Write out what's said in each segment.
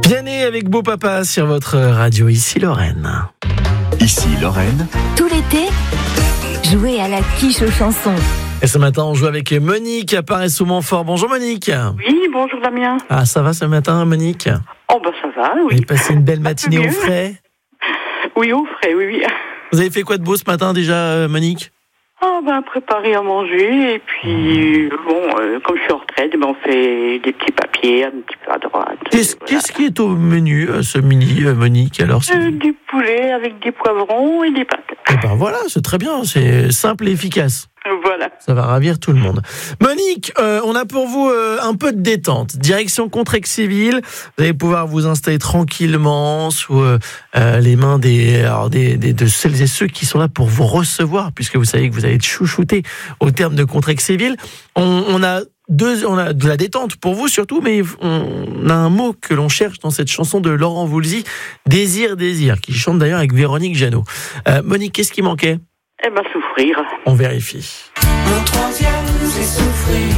Vianney avec Beau Papa sur votre radio. Ici Lorraine. Ici Lorraine. Tout l'été, jouez à la quiche aux chansons. Et ce matin, on joue avec Monique à Paris-sous-Montfort. Bonjour Monique. Oui, bonjour Damien. Ah, ça va ce matin, Monique? Oh, bah ça va, Vous oui. avez passé une belle matinée au frais? Oui, au frais, oui. Vous avez fait quoi de beau ce matin déjà, Monique? Ah, ben, préparer à manger, et puis, comme je suis en retraite, on fait des petits papiers, un petit peu à droite. Qu'est-ce qui est au menu ce midi, Monique? Alors, Du poulet avec des poivrons et des pâtes. Eh ben voilà, c'est très bien, c'est simple et efficace. Voilà. Ça va ravir tout le monde. Monique, on a pour vous un peu de détente. Direction Contrexéville. Vous allez pouvoir vous installer tranquillement sous les mains de celles et ceux qui sont là pour vous recevoir, puisque vous savez que vous allez être chouchoutés au terme de Contrexéville. On a de la détente pour vous surtout, mais on a un mot que l'on cherche dans cette chanson de Laurent Voulzy, Désir, désir, qui chante d'ailleurs avec Véronique Jeannot. Monique, qu'est-ce qui manquait? Eh ben, souffrir. On vérifie. Mon troisième, c'est souffrir.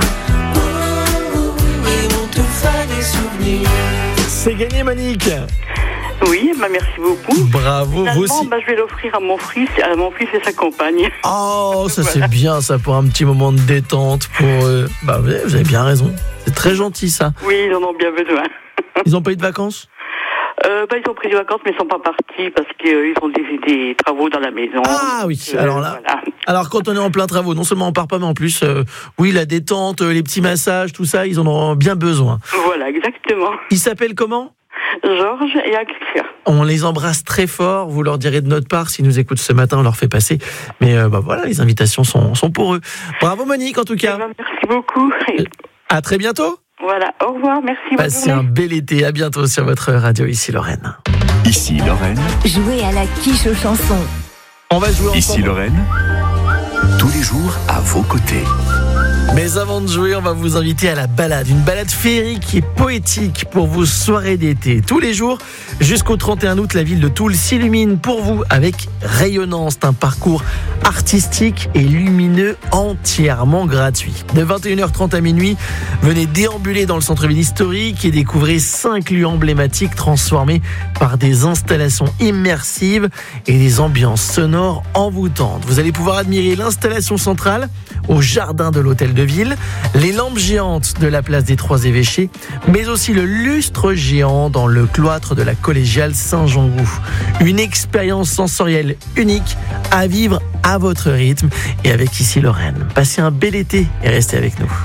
Ils vont tout faire des souvenirs. C'est gagné, Monique. Oui, ben, merci beaucoup. Bravo, vous Finalement, aussi. ben, je vais l'offrir à mon fils et sa compagne. Oh, ça Voilà. c'est bien ça pour un petit moment de détente pour eux. Bah vous avez bien raison. C'est très gentil ça. Oui, ils en ont bien besoin. Ils ont pas eu de vacances? Ils ont pris des vacances, mais ils sont pas partis parce qu'ils ont des travaux dans la maison. Ah oui, alors là. Voilà. Alors quand on est en plein travaux, non seulement on part pas, mais en plus, oui, la détente, les petits massages, tout ça, ils en auront bien besoin. Voilà, exactement. Ils s'appellent comment? Georges et Alexia. On les embrasse très fort. Vous leur direz de notre part, s'ils nous écoutent ce matin, on leur fait passer. Mais voilà, les invitations sont pour eux. Bravo Monique en tout cas. Merci beaucoup. À très bientôt. Voilà, au revoir, merci. Bonne Passez un journée. bel été. À bientôt sur votre radio ici Lorraine. Ici Lorraine. Jouez à la quiche aux chansons. On va jouer Ici ensemble. Lorraine. Tous les jours à vos côtés. Mais avant de jouer, on va vous inviter à la balade. Une balade féerique et poétique pour vos soirées d'été. Tous les jours, jusqu'au 31 août, la ville de Toul s'illumine pour vous avec Rayonnance. C'est un parcours artistique et lumineux entièrement gratuit. De 21h30 à minuit, venez déambuler dans le centre-ville historique et découvrez 5 lieux emblématiques transformés par des installations immersives et des ambiances sonores envoûtantes. Vous allez pouvoir admirer l'installation centrale au jardin de l'hôtel de ville, les lampes géantes de la place des Trois Évêchés, mais aussi le lustre géant dans le cloître de la collégiale Saint-Jean-Gou. Une expérience sensorielle unique à vivre à votre rythme et avec ici Lorraine. Passez un bel été et restez avec nous.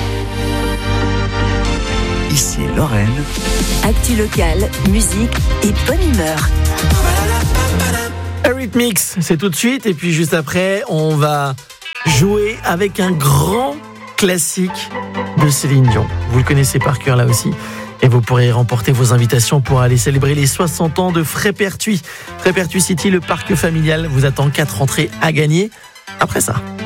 Ici Lorraine. Actu locale, musique et bonne humeur. Eurythmics, c'est tout de suite et puis juste après, on va jouer avec un grand classique de Céline Dion. Vous le connaissez par cœur là aussi. Et vous pourrez remporter vos invitations pour aller célébrer les 60 ans de Frépertuis. Frépertuis City, le parc familial, vous attend 4 entrées à gagner après ça.